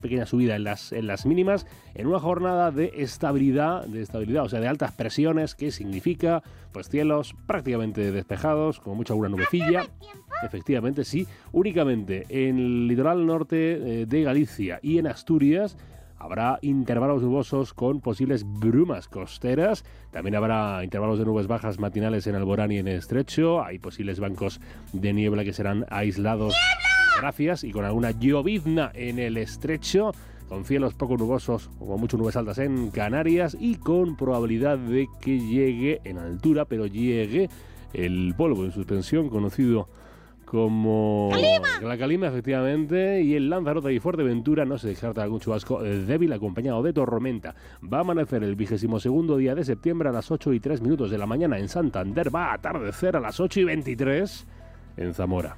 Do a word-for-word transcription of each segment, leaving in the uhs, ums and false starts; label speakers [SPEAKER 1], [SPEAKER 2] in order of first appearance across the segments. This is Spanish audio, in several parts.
[SPEAKER 1] pequeña subida en las, en las mínimas, en una jornada de estabilidad, de estabilidad, o sea, de altas presiones, que significa, pues, cielos prácticamente despejados, con mucha alguna nubecilla. Efectivamente, sí. Únicamente en el litoral norte eh, de Galicia y en Asturias habrá intervalos nubosos con posibles brumas costeras. También habrá intervalos de nubes bajas matinales en Alborán y en Estrecho. Hay posibles bancos de niebla que serán aislados. Gracias, y con alguna llovizna en el Estrecho, con cielos poco nubosos o con muchas nubes altas en Canarias y con probabilidad de que llegue en altura, pero llegue el polvo en suspensión conocido como
[SPEAKER 2] ¡Calima!
[SPEAKER 1] La calima, efectivamente, y en Lanzarote y Fuerteventura no se descarta algún chubasco débil acompañado de tormenta. Va a amanecer el vigésimo segundo día de septiembre a las ocho y tres minutos de la mañana en Santander. Va a atardecer a las ocho y veintitrés en Zamora.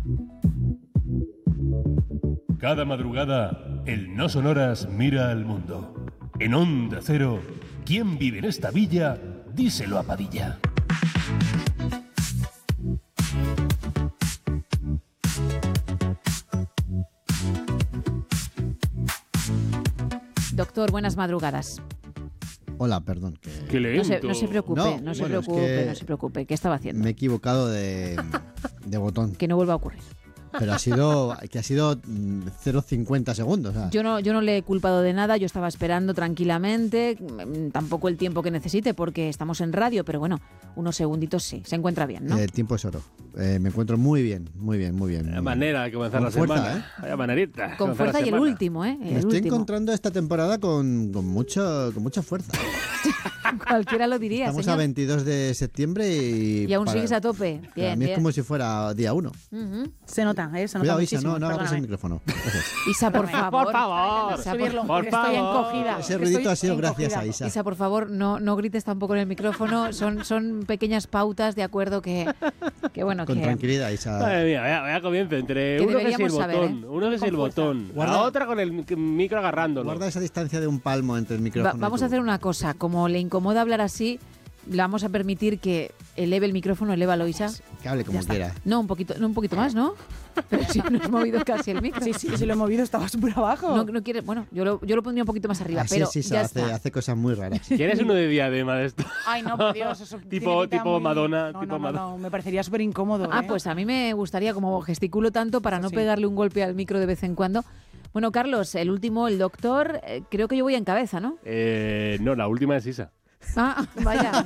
[SPEAKER 3] Cada madrugada, el No Sonoras mira al mundo. En Onda Cero, ¿quién vive en esta villa? Díselo a Padilla.
[SPEAKER 4] Doctor, buenas madrugadas.
[SPEAKER 5] Hola, perdón. Que...
[SPEAKER 1] ¡Qué lento!
[SPEAKER 4] No se, no se preocupe,
[SPEAKER 5] No,
[SPEAKER 4] no, se
[SPEAKER 5] bueno, es
[SPEAKER 4] preocupe,
[SPEAKER 5] que
[SPEAKER 4] no se preocupe. ¿Qué estaba haciendo?
[SPEAKER 5] Me he equivocado de, de botón.
[SPEAKER 4] Que no vuelva a ocurrir.
[SPEAKER 5] Pero ha sido que ha sido cero coma cincuenta segundos. O sea.
[SPEAKER 4] Yo no, yo no le he culpado de nada, yo estaba esperando tranquilamente, tampoco el tiempo que necesite porque estamos en radio, pero bueno, unos segunditos sí, se encuentra bien, ¿no?
[SPEAKER 5] El tiempo es oro. Eh, me encuentro muy bien, muy bien, muy bien.
[SPEAKER 1] Vaya manera de comenzar
[SPEAKER 5] Con
[SPEAKER 1] la
[SPEAKER 5] fuerza,
[SPEAKER 1] semana.
[SPEAKER 5] ¿eh?
[SPEAKER 1] Vaya manerita.
[SPEAKER 4] Con fuerza y el último, ¿eh? El
[SPEAKER 5] Me estoy
[SPEAKER 4] último.
[SPEAKER 5] encontrando esta temporada con, con, mucho, con mucha fuerza.
[SPEAKER 4] Cualquiera lo diría,
[SPEAKER 5] Estamos
[SPEAKER 4] señor.
[SPEAKER 5] a veintidós de septiembre y...
[SPEAKER 4] Y aún
[SPEAKER 5] para-
[SPEAKER 4] sigues a tope.
[SPEAKER 5] Para
[SPEAKER 4] Bien,
[SPEAKER 5] mí es
[SPEAKER 4] bien.
[SPEAKER 5] como si fuera día uno.
[SPEAKER 4] Uh-huh.
[SPEAKER 6] Se nota, ¿eh? Se nota
[SPEAKER 5] Cuidado, Isa,
[SPEAKER 6] muchísimo.
[SPEAKER 5] no, no agarres el
[SPEAKER 6] Perdóname.
[SPEAKER 5] micrófono. Gracias.
[SPEAKER 4] Isa, por favor.
[SPEAKER 1] Por favor.
[SPEAKER 4] Isa, por,
[SPEAKER 6] Subirlo,
[SPEAKER 1] por
[SPEAKER 6] que estoy
[SPEAKER 1] favor.
[SPEAKER 6] encogida.
[SPEAKER 5] Ese
[SPEAKER 6] que
[SPEAKER 5] ruidito
[SPEAKER 6] estoy
[SPEAKER 5] ha sido gracias
[SPEAKER 6] encogida.
[SPEAKER 5] a Isa.
[SPEAKER 4] Isa, por favor, no, no grites tampoco en el micrófono. Son, son pequeñas pautas, de acuerdo, que, que bueno,
[SPEAKER 5] Con
[SPEAKER 4] que...
[SPEAKER 5] tranquilidad, Isa.
[SPEAKER 1] Madre mía, vaya, vaya comienzo entre
[SPEAKER 4] Que
[SPEAKER 1] uno que es el
[SPEAKER 4] deberíamos
[SPEAKER 1] botón,
[SPEAKER 4] saber, ¿eh?
[SPEAKER 1] uno que es el botón,
[SPEAKER 5] Guarda-
[SPEAKER 1] la otra con el mic- micro agarrándolo.
[SPEAKER 5] Guarda esa distancia de un palmo entre el
[SPEAKER 4] Va-
[SPEAKER 5] micrófono. y
[SPEAKER 4] vamos
[SPEAKER 5] tú.
[SPEAKER 4] a hacer una cosa. Como le incomoda hablar así, le vamos a permitir que eleve el micrófono, elévalo, Isa.
[SPEAKER 5] Que hable como
[SPEAKER 4] Ya está.
[SPEAKER 5] quiera.
[SPEAKER 4] No, un poquito, no, un poquito más, ¿no? Pero si no has movido casi el micro.
[SPEAKER 6] Sí, sí, si lo he movido estaba súper abajo.
[SPEAKER 4] No, no quiere, bueno, yo lo, yo lo pondría un poquito más arriba,
[SPEAKER 5] Así
[SPEAKER 4] pero
[SPEAKER 5] es, Isa,
[SPEAKER 4] ya
[SPEAKER 5] hace,
[SPEAKER 4] está.
[SPEAKER 5] hace cosas muy raras.
[SPEAKER 1] ¿Quieres uno de diadema de esto?
[SPEAKER 6] Ay, no, por Dios. Eso
[SPEAKER 1] Tipo-
[SPEAKER 6] tiene pinta
[SPEAKER 1] tipo
[SPEAKER 6] muy-
[SPEAKER 1] Madonna,
[SPEAKER 6] No,
[SPEAKER 1] tipo
[SPEAKER 6] no, no,
[SPEAKER 1] Madonna.
[SPEAKER 6] no, me parecería súper incómodo.
[SPEAKER 4] Ah,
[SPEAKER 6] ¿eh?
[SPEAKER 4] pues a mí me gustaría, como gesticulo tanto, para
[SPEAKER 6] Eso
[SPEAKER 4] no
[SPEAKER 6] sí.
[SPEAKER 4] pegarle un golpe al micro de vez en cuando. Bueno, Carlos, el último, el doctor, eh, creo que yo voy en cabeza, ¿no?
[SPEAKER 1] Eh, no, la última es Isa.
[SPEAKER 4] Ah, vaya.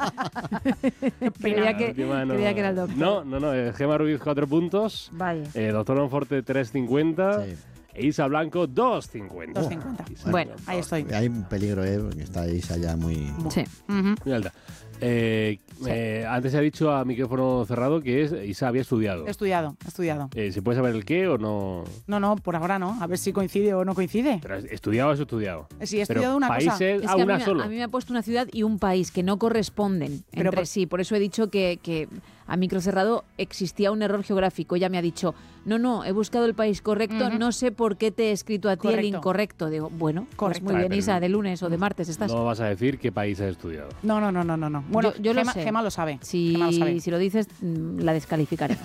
[SPEAKER 4] creía,
[SPEAKER 1] La
[SPEAKER 4] que,
[SPEAKER 1] última no.
[SPEAKER 4] creía que era el doctor.
[SPEAKER 1] No, no, no, eh, Gemma Ruiz cuatro puntos,
[SPEAKER 4] Vaya.
[SPEAKER 1] eh, Doctor Monforte tres cincuenta
[SPEAKER 5] Sí.
[SPEAKER 1] e Isa Blanco dos cincuenta.
[SPEAKER 6] dos cincuenta.
[SPEAKER 1] Isa
[SPEAKER 4] Bueno,
[SPEAKER 1] Blanco,
[SPEAKER 6] Ahí estoy.
[SPEAKER 5] Hay un peligro, ¿eh? Porque está Isa ya muy...
[SPEAKER 4] Sí.
[SPEAKER 6] Ujú.
[SPEAKER 1] muy alta. Eh, eh, antes se ha dicho a micrófono cerrado que es, Isa había estudiado.
[SPEAKER 6] He estudiado, he estudiado.
[SPEAKER 1] Eh, ¿Se puede saber el qué o no?
[SPEAKER 6] No, no, por ahora no. A ver si coincide o no coincide.
[SPEAKER 1] Pero ¿estudiado o has estudiado?
[SPEAKER 6] Sí, he
[SPEAKER 1] Pero
[SPEAKER 6] estudiado una cosa.
[SPEAKER 1] países,
[SPEAKER 4] Es
[SPEAKER 1] ah,
[SPEAKER 4] que a,
[SPEAKER 1] una
[SPEAKER 4] mí, me-
[SPEAKER 1] solo.
[SPEAKER 4] a mí me ha puesto una ciudad y un país que no corresponden
[SPEAKER 6] Pero
[SPEAKER 4] entre
[SPEAKER 6] por-
[SPEAKER 4] sí. Por eso he dicho que, que a micro cerrado existía un error geográfico. Ella me ha dicho, no, no, he buscado el país correcto,
[SPEAKER 6] Ujú.
[SPEAKER 4] no sé por qué te he escrito a ti el
[SPEAKER 6] Correcto.
[SPEAKER 4] incorrecto. Digo, bueno, pues
[SPEAKER 6] Correcto.
[SPEAKER 4] muy
[SPEAKER 1] Vale,
[SPEAKER 4] bien,
[SPEAKER 1] pero-
[SPEAKER 4] Isa, de lunes o de martes estás.
[SPEAKER 1] No vas a decir qué país has estudiado.
[SPEAKER 6] No, no, no, no, no, no. Bueno,
[SPEAKER 4] Yo- yo lo
[SPEAKER 6] Gema,
[SPEAKER 4] sé.
[SPEAKER 6] Gema lo sabe.
[SPEAKER 4] Si,
[SPEAKER 6] Gema lo sabe.
[SPEAKER 4] si lo dices, mm, la descalificaremos.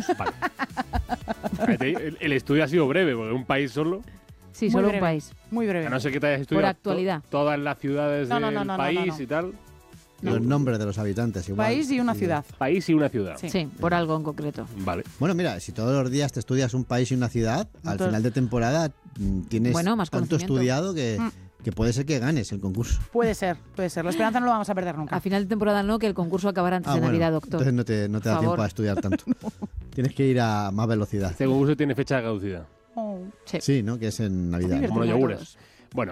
[SPEAKER 1] Vale. el, el estudio ha sido breve, porque un país solo.
[SPEAKER 4] Sí,
[SPEAKER 6] Muy
[SPEAKER 4] solo
[SPEAKER 6] breve,
[SPEAKER 4] un país.
[SPEAKER 6] Muy breve.
[SPEAKER 1] A no ser que te hayas estudiado
[SPEAKER 4] actualidad.
[SPEAKER 1] to- todas las ciudades
[SPEAKER 6] No, no,
[SPEAKER 1] del
[SPEAKER 6] no, no, no,
[SPEAKER 1] país
[SPEAKER 6] no, no.
[SPEAKER 1] y tal.
[SPEAKER 5] Los nombres de los habitantes igual.
[SPEAKER 6] País y una ciudad.
[SPEAKER 1] País y una ciudad.
[SPEAKER 6] Sí.
[SPEAKER 4] Sí, por algo en concreto.
[SPEAKER 1] Vale.
[SPEAKER 5] Bueno, mira, si todos los días te estudias un país y una ciudad, al
[SPEAKER 6] Todo-
[SPEAKER 5] final de temporada mm, tienes
[SPEAKER 4] Bueno, más
[SPEAKER 5] tanto
[SPEAKER 4] conocimiento.
[SPEAKER 5] estudiado que,
[SPEAKER 6] Mm.
[SPEAKER 5] que puede ser que ganes el concurso.
[SPEAKER 6] Puede ser, puede ser. La esperanza no lo vamos a perder nunca.
[SPEAKER 4] A final de temporada no, que el concurso acabará antes
[SPEAKER 5] Ah,
[SPEAKER 4] de
[SPEAKER 5] bueno,
[SPEAKER 4] Navidad, doctor.
[SPEAKER 5] entonces no te, no te da
[SPEAKER 4] Por
[SPEAKER 5] tiempo
[SPEAKER 4] favor.
[SPEAKER 5] a estudiar tanto. Tienes que ir a más velocidad.
[SPEAKER 1] Este concurso tiene fecha de caducidad.
[SPEAKER 6] Oh.
[SPEAKER 4] Sí.
[SPEAKER 5] Sí, ¿no? Que es en Navidad.
[SPEAKER 6] Divertido.
[SPEAKER 1] Como los
[SPEAKER 4] Como
[SPEAKER 1] yogures. Bueno,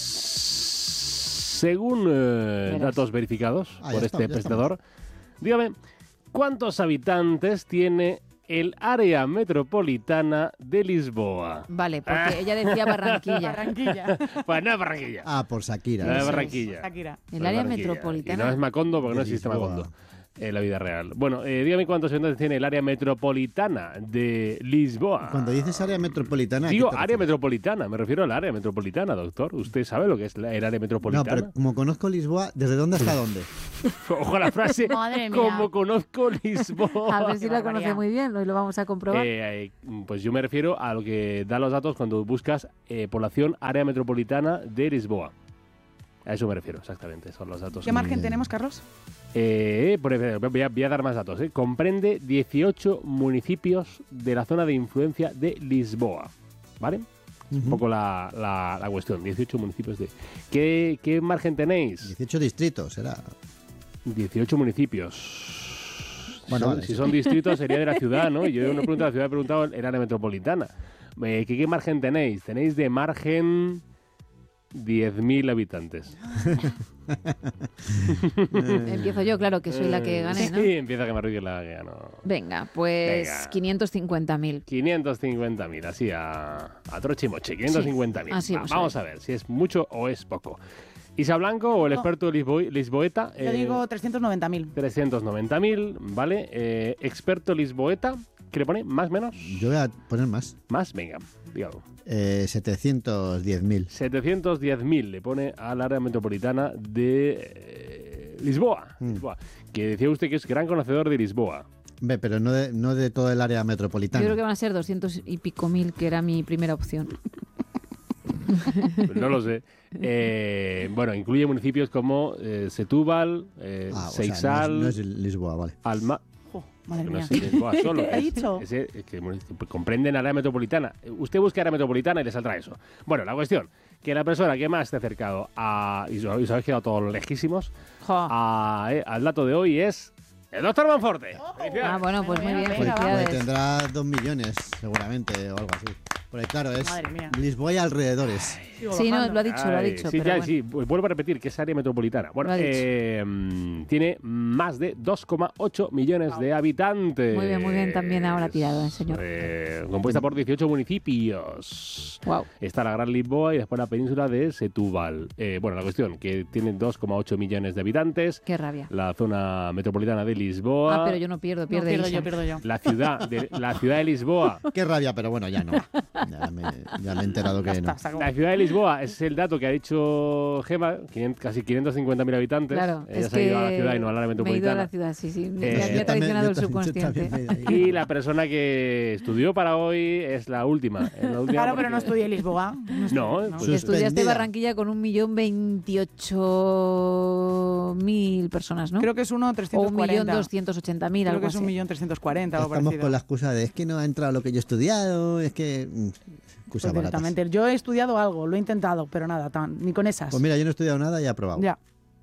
[SPEAKER 1] s- según eh,
[SPEAKER 4] Verás.
[SPEAKER 1] datos verificados
[SPEAKER 5] Ah,
[SPEAKER 1] por
[SPEAKER 5] ya
[SPEAKER 1] este
[SPEAKER 5] está, ya
[SPEAKER 1] presentador, dígame, ¿cuántos habitantes tiene el área metropolitana de Lisboa?
[SPEAKER 4] Vale, porque ella decía Barranquilla.
[SPEAKER 6] Barranquilla.
[SPEAKER 1] Pues no es Barranquilla.
[SPEAKER 5] Ah, por Shakira.
[SPEAKER 1] No es
[SPEAKER 5] Eso es.
[SPEAKER 1] Barranquilla.
[SPEAKER 6] Shakira.
[SPEAKER 4] El
[SPEAKER 1] No es
[SPEAKER 4] área
[SPEAKER 1] Barranquilla.
[SPEAKER 4] metropolitana.
[SPEAKER 1] Y no es Macondo porque
[SPEAKER 5] de
[SPEAKER 1] no existe
[SPEAKER 5] Lisboa.
[SPEAKER 1] Macondo. en la vida real. Bueno, eh, dígame cuántos habitantes tiene el área metropolitana de Lisboa.
[SPEAKER 5] Cuando dices área metropolitana... ¿a qué
[SPEAKER 1] Digo
[SPEAKER 5] te
[SPEAKER 1] área
[SPEAKER 5] refieres?
[SPEAKER 1] metropolitana, me refiero al área metropolitana, doctor. ¿Usted sabe lo que es la- el área
[SPEAKER 5] No,
[SPEAKER 1] metropolitana?
[SPEAKER 5] pero como conozco Lisboa, ¿desde dónde hasta dónde?
[SPEAKER 1] Ojo a la frase,
[SPEAKER 6] Madre mía.
[SPEAKER 1] como conozco Lisboa.
[SPEAKER 4] A ver si
[SPEAKER 6] Qué
[SPEAKER 4] la
[SPEAKER 6] barbaridad.
[SPEAKER 4] conoce muy bien, hoy lo vamos a comprobar.
[SPEAKER 1] Eh, eh, pues yo me refiero a lo que da los datos cuando buscas eh, población área metropolitana de Lisboa. A eso me refiero, exactamente, son los datos.
[SPEAKER 6] ¿Qué margen
[SPEAKER 5] bien.
[SPEAKER 6] tenemos, Carlos?
[SPEAKER 1] Eh, por ejemplo, voy, a, voy a dar más datos. ¿eh? Comprende dieciocho municipios de la zona de influencia de Lisboa. ¿Vale? Es un
[SPEAKER 5] Ujú.
[SPEAKER 1] poco la, la- la cuestión. dieciocho municipios de... ¿Qué, qué margen tenéis?
[SPEAKER 5] dieciocho distritos, será.
[SPEAKER 1] dieciocho municipios.
[SPEAKER 5] Bueno,
[SPEAKER 1] Son-
[SPEAKER 5] vale,
[SPEAKER 1] si
[SPEAKER 5] sí.
[SPEAKER 1] son distritos sería de la ciudad, ¿no? Y yo no pregunto de la ciudad, he preguntado el área metropolitana. Eh, ¿qué, ¿Qué margen tenéis? Tenéis de margen diez mil habitantes.
[SPEAKER 4] Empiezo yo, claro, que soy la que
[SPEAKER 1] Eh,
[SPEAKER 4] gané, ¿no?
[SPEAKER 1] Sí, empieza que me ríe la que ganó.
[SPEAKER 4] Venga, pues
[SPEAKER 1] Venga.
[SPEAKER 4] quinientos cincuenta mil.
[SPEAKER 1] quinientos cincuenta mil, así a, a trochimoche, quinientos cincuenta mil.
[SPEAKER 4] así vamos a
[SPEAKER 1] vamos a ver si es mucho o es poco. Isa Blanco o el
[SPEAKER 6] No.
[SPEAKER 1] experto lisbo- lisboeta.
[SPEAKER 6] Yo
[SPEAKER 1] eh,
[SPEAKER 6] digo trescientos noventa mil.
[SPEAKER 1] trescientos noventa mil, ¿vale? Eh, experto lisboeta, ¿qué le pone? ¿Más, menos?
[SPEAKER 5] Yo voy a poner más.
[SPEAKER 1] Más, venga, dígalo.
[SPEAKER 5] Eh, setecientos diez mil.
[SPEAKER 1] setecientos diez mil le pone al área metropolitana de eh, Lisboa,
[SPEAKER 5] Mm.
[SPEAKER 1] Lisboa. Que decía usted que es gran conocedor de Lisboa.
[SPEAKER 5] Ve, pero no de, no de todo el área
[SPEAKER 4] Yo
[SPEAKER 5] metropolitana.
[SPEAKER 4] creo que van a ser doscientos y pico mil, que era mi primera opción.
[SPEAKER 1] Pues no lo sé. Eh, bueno, incluye municipios como eh, Setúbal, eh,
[SPEAKER 5] Ah, o sea,
[SPEAKER 1] Seixal,
[SPEAKER 5] no es, no es Lisboa, vale.
[SPEAKER 1] Alma...
[SPEAKER 6] Jo, madre
[SPEAKER 1] que no
[SPEAKER 6] mía.
[SPEAKER 1] es Lisboa solo.
[SPEAKER 6] ¿Qué ha
[SPEAKER 1] es-
[SPEAKER 6] dicho?
[SPEAKER 1] es- es que bueno, comprenden área metropolitana. Usted busca área metropolitana y le saldrá eso. Bueno, la cuestión, que la persona que más esté acercado a... Y os os habéis quedado todos lejísimos.
[SPEAKER 4] Jo.
[SPEAKER 1] a- eh, al dato de hoy es el doctor Monforte. Felicidades.
[SPEAKER 4] Ah, bueno, pues muy bien,
[SPEAKER 6] Venga,
[SPEAKER 5] Pues,
[SPEAKER 6] vamos.
[SPEAKER 5] pues
[SPEAKER 4] felicidades.
[SPEAKER 5] tendrá dos millones, seguramente, o algo así. Porque claro, es
[SPEAKER 6] Madre mía.
[SPEAKER 5] Lisboa y alrededores.
[SPEAKER 6] Sigo
[SPEAKER 4] Sí, no,
[SPEAKER 6] bajando.
[SPEAKER 4] lo ha dicho, lo ha
[SPEAKER 1] Ay,
[SPEAKER 4] dicho.
[SPEAKER 1] Sí,
[SPEAKER 4] pero
[SPEAKER 1] ya,
[SPEAKER 4] bueno.
[SPEAKER 1] sí, vu- vuelvo a repetir que es área metropolitana. Bueno,
[SPEAKER 4] Lo ha dicho.
[SPEAKER 1] eh, mm, tiene más de dos coma ocho millones de habitantes.
[SPEAKER 4] Muy bien, muy bien, también ahora tirado, eh, señor.
[SPEAKER 1] Eh, compuesta por dieciocho municipios.
[SPEAKER 4] Wow.
[SPEAKER 1] Está la Gran Lisboa y después la península de Setúbal. Eh, bueno, la cuestión, que tiene dos coma ocho millones de habitantes.
[SPEAKER 4] Qué rabia.
[SPEAKER 1] La zona metropolitana de Lisboa.
[SPEAKER 4] Ah, pero yo no pierdo,
[SPEAKER 6] No,
[SPEAKER 4] pierde
[SPEAKER 6] pierdo
[SPEAKER 4] Isa.
[SPEAKER 6] yo, pierdo yo.
[SPEAKER 1] La ciudad de, la ciudad de Lisboa.
[SPEAKER 5] Qué rabia, pero bueno, ya no. Ya me, ya me he enterado
[SPEAKER 6] Ya
[SPEAKER 5] que no.
[SPEAKER 6] está, se acabó.
[SPEAKER 1] La ciudad de Lisboa es el dato que ha dicho Gema, quinientos casi quinientos cincuenta mil habitantes.
[SPEAKER 4] Claro,
[SPEAKER 1] Ella
[SPEAKER 4] es
[SPEAKER 1] se ha
[SPEAKER 4] que
[SPEAKER 1] ido a la ciudad y no a la área
[SPEAKER 4] me he ido a
[SPEAKER 1] metropolitana.
[SPEAKER 4] la ciudad, sí, sí.
[SPEAKER 1] Eh,
[SPEAKER 4] me,
[SPEAKER 1] yo
[SPEAKER 4] ha- me
[SPEAKER 5] Yo
[SPEAKER 4] ha
[SPEAKER 5] también-
[SPEAKER 4] traicionado
[SPEAKER 5] yo
[SPEAKER 4] el
[SPEAKER 5] ta- yo
[SPEAKER 4] subconsciente.
[SPEAKER 5] también me he ido ahí.
[SPEAKER 1] Y la persona que estudió para hoy es la última. es la última
[SPEAKER 6] Claro, pero no
[SPEAKER 1] porque-
[SPEAKER 6] estudié Lisboa. No, estudié,
[SPEAKER 1] No,
[SPEAKER 6] no.
[SPEAKER 1] pues-
[SPEAKER 4] Que estudiaste
[SPEAKER 5] Suspendida.
[SPEAKER 4] Barranquilla con un millón veintiocho mil personas, ¿no?
[SPEAKER 6] Creo que es uno
[SPEAKER 4] o un
[SPEAKER 6] trescientos
[SPEAKER 4] millón
[SPEAKER 6] cuarenta.
[SPEAKER 4] doscientos ochenta mil,
[SPEAKER 6] Creo
[SPEAKER 4] algo
[SPEAKER 6] que es un
[SPEAKER 4] así.
[SPEAKER 6] millón trescientos cuarenta o
[SPEAKER 5] Estamos
[SPEAKER 6] parecido.
[SPEAKER 5] con la excusa de es que no ha entrado lo que yo he estudiado, es que... mm, Excusa
[SPEAKER 6] Pues
[SPEAKER 5] barata.
[SPEAKER 6] directamente. Yo he estudiado algo, lo he intentado, pero nada, tan- ni con esas.
[SPEAKER 5] Pues mira, yo no he estudiado nada y he aprobado.
[SPEAKER 6] Ya.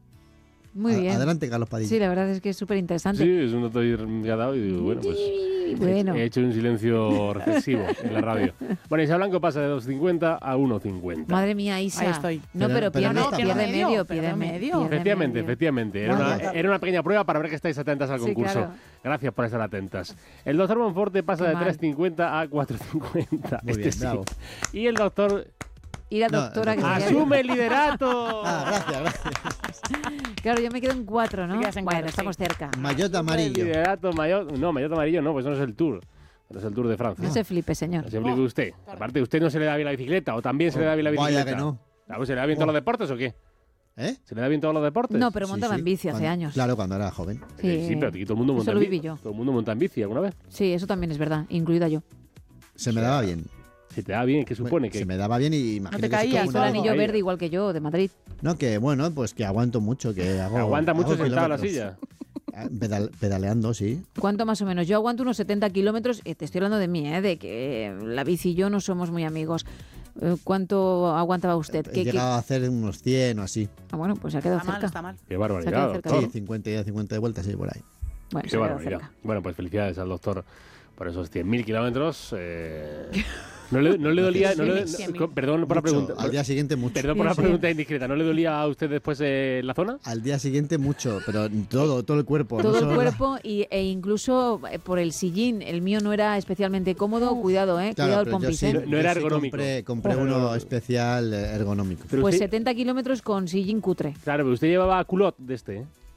[SPEAKER 4] Muy
[SPEAKER 5] A-
[SPEAKER 4] bien.
[SPEAKER 5] Adelante, Carlos Padilla.
[SPEAKER 4] Sí, la verdad es que es súper interesante.
[SPEAKER 1] Sí, es un dato que ha dado y digo, bueno, pues
[SPEAKER 4] Bueno,
[SPEAKER 1] he hecho un silencio reflexivo en la radio. Bueno, Isa Blanco pasa de dos cincuenta a uno cincuenta.
[SPEAKER 4] madre mía, Isa.
[SPEAKER 6] Ahí estoy.
[SPEAKER 4] No,
[SPEAKER 5] Pero-
[SPEAKER 4] pero,
[SPEAKER 5] pero
[SPEAKER 4] pierde,
[SPEAKER 5] no está
[SPEAKER 4] pierde
[SPEAKER 5] mal.
[SPEAKER 4] medio,
[SPEAKER 6] Medio,
[SPEAKER 4] pierde
[SPEAKER 6] pero
[SPEAKER 4] me-
[SPEAKER 6] medio.
[SPEAKER 4] pierde
[SPEAKER 1] Efectivamente,
[SPEAKER 4] medio.
[SPEAKER 1] efectivamente. Era
[SPEAKER 6] Bueno,
[SPEAKER 1] una,
[SPEAKER 6] ya.
[SPEAKER 1] era una pequeña prueba para ver que estáis atentas al
[SPEAKER 4] Sí,
[SPEAKER 1] concurso.
[SPEAKER 4] claro.
[SPEAKER 1] Gracias por estar atentas. El doctor Monforte pasa
[SPEAKER 4] Qué
[SPEAKER 1] de
[SPEAKER 4] mal.
[SPEAKER 1] tres cincuenta a cuatro cincuenta.
[SPEAKER 5] Muy bien,
[SPEAKER 1] sí.
[SPEAKER 5] bravo.
[SPEAKER 1] Y el doctor
[SPEAKER 4] Y la
[SPEAKER 5] No,
[SPEAKER 4] doctora que
[SPEAKER 5] no,
[SPEAKER 4] se llama-
[SPEAKER 1] asume el liderato.
[SPEAKER 5] Ah, gracias, gracias.
[SPEAKER 4] Claro, yo me quedo en cuatro, ¿no?
[SPEAKER 6] Te quedas en
[SPEAKER 4] Bueno,
[SPEAKER 6] cuatro,
[SPEAKER 4] estamos
[SPEAKER 6] sí.
[SPEAKER 4] cerca.
[SPEAKER 5] Maillot
[SPEAKER 1] El
[SPEAKER 5] amarillo.
[SPEAKER 1] liderato maillot, no, maillot amarillo no, pues no es el Tour. No es el Tour de Francia.
[SPEAKER 4] No se flipe, señor.
[SPEAKER 1] No se flipe usted. Aparte, ¿usted no se le da bien la bicicleta o también se le da bien la bicicleta?
[SPEAKER 5] Vaya que no.
[SPEAKER 1] Ah, pues, ¿se le da bien todos los deportes o qué?
[SPEAKER 5] ¿Eh?
[SPEAKER 1] ¿Se le da bien todos los deportes?
[SPEAKER 4] No, pero
[SPEAKER 5] Sí,
[SPEAKER 4] montaba
[SPEAKER 5] sí,
[SPEAKER 4] en bici hace
[SPEAKER 5] cuando-
[SPEAKER 4] años.
[SPEAKER 5] Claro, cuando era joven.
[SPEAKER 1] Sí, sí, pero aquí todo el mundo
[SPEAKER 4] Eso
[SPEAKER 1] monta
[SPEAKER 4] lo
[SPEAKER 1] en
[SPEAKER 4] viví
[SPEAKER 1] bici.
[SPEAKER 4] yo.
[SPEAKER 1] Todo el mundo monta en bici alguna vez.
[SPEAKER 4] Sí, eso también es verdad, incluida yo.
[SPEAKER 5] Se me daba bien.
[SPEAKER 1] Si te da bien, ¿qué supone?
[SPEAKER 5] Bueno,
[SPEAKER 1] que
[SPEAKER 5] Se me daba bien y imagino
[SPEAKER 6] te
[SPEAKER 5] que sí
[SPEAKER 6] caías,
[SPEAKER 5] como
[SPEAKER 4] Hizo
[SPEAKER 6] o
[SPEAKER 4] el
[SPEAKER 5] una-
[SPEAKER 6] algo.
[SPEAKER 4] anillo
[SPEAKER 1] Ahí.
[SPEAKER 4] verde igual que yo, de Madrid.
[SPEAKER 5] No, que bueno, pues que aguanto mucho, que hago...
[SPEAKER 1] aguanta mucho
[SPEAKER 5] hago
[SPEAKER 1] sentado en la
[SPEAKER 5] kilómetros.
[SPEAKER 1] silla.
[SPEAKER 5] Ah, pedal- pedaleando, sí.
[SPEAKER 4] ¿Cuánto más o menos? Yo aguanto unos setenta kilómetros. eh, Te estoy hablando de mí, ¿eh? De que la bici y yo no somos muy amigos. Eh, ¿Cuánto aguantaba usted?
[SPEAKER 5] He
[SPEAKER 4] ¿Qué- qué-
[SPEAKER 5] llegado a hacer unos cien o así.
[SPEAKER 4] Ah, bueno, pues se ha quedado
[SPEAKER 6] Está mal,
[SPEAKER 4] cerca.
[SPEAKER 6] está mal.
[SPEAKER 1] Qué
[SPEAKER 4] Se ha
[SPEAKER 1] barbaridad.
[SPEAKER 4] quedado cerca.
[SPEAKER 1] doctor.
[SPEAKER 5] Sí, cincuenta y cincuenta de vueltas, sí, por ahí.
[SPEAKER 4] Bueno,
[SPEAKER 1] Qué
[SPEAKER 4] se ha quedado
[SPEAKER 1] barbaridad.
[SPEAKER 4] cerca.
[SPEAKER 1] Bueno, pues felicidades al doctor por esos cien mil kilómetros. eh, No le, no le dolía... No le-
[SPEAKER 6] cien mil.
[SPEAKER 1] no- perdón por la
[SPEAKER 5] Mucho.
[SPEAKER 1] pregunta.
[SPEAKER 5] Al día siguiente mucho.
[SPEAKER 1] Perdón por la
[SPEAKER 4] Sí.
[SPEAKER 1] pregunta indiscreta. ¿No le dolía a usted después eh, la zona?
[SPEAKER 5] Al día siguiente mucho, pero todo, todo el cuerpo. no
[SPEAKER 4] Todo el
[SPEAKER 5] solo la-
[SPEAKER 4] cuerpo y, e incluso eh, por el sillín. El mío no era especialmente cómodo. Cuidado, ¿eh?
[SPEAKER 5] Claro,
[SPEAKER 4] Cuidado el
[SPEAKER 5] pero yo
[SPEAKER 4] pompis,
[SPEAKER 5] sí-
[SPEAKER 4] ¿eh?
[SPEAKER 1] No- no era
[SPEAKER 5] yo sí
[SPEAKER 1] ergonómico.
[SPEAKER 5] Compré, compré
[SPEAKER 1] No, no, no,
[SPEAKER 5] uno
[SPEAKER 1] no.
[SPEAKER 5] especial eh, ergonómico.
[SPEAKER 1] Pero
[SPEAKER 4] Pues
[SPEAKER 1] usted-
[SPEAKER 4] setenta kilómetros con sillín cutre.
[SPEAKER 1] Claro, pero usted llevaba culot de este, ¿eh?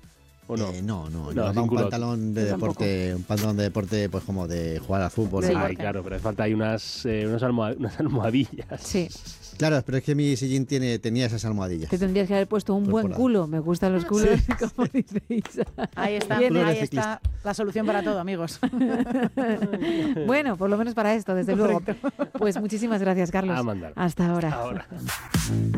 [SPEAKER 1] ¿O no?
[SPEAKER 5] Eh, no, no,
[SPEAKER 1] No,
[SPEAKER 5] llevaba
[SPEAKER 1] sin
[SPEAKER 5] un
[SPEAKER 1] culote.
[SPEAKER 5] pantalón de
[SPEAKER 4] Yo tampoco.
[SPEAKER 5] deporte, un pantalón de deporte, pues como de jugar al fútbol.
[SPEAKER 4] Sí.
[SPEAKER 5] ¿no?
[SPEAKER 1] Ay, claro, pero hace falta ahí unas, eh, unas, almohad- unas almohadillas.
[SPEAKER 4] Sí,
[SPEAKER 5] Claro, pero es que mi sillín tiene, tenía esas almohadillas.
[SPEAKER 4] te tendrías que haber puesto un buen
[SPEAKER 5] Incorporado.
[SPEAKER 4] culo. Me gustan los culos, como dice Isa.
[SPEAKER 6] Ahí está,
[SPEAKER 4] Bien,
[SPEAKER 5] Culo de
[SPEAKER 6] ahí
[SPEAKER 5] ciclista.
[SPEAKER 6] está la solución para todo, amigos.
[SPEAKER 4] Bueno, por lo menos para esto, desde luego. Pues muchísimas gracias, Carlos.
[SPEAKER 1] A mandar.
[SPEAKER 4] Hasta ahora.
[SPEAKER 1] Ahora.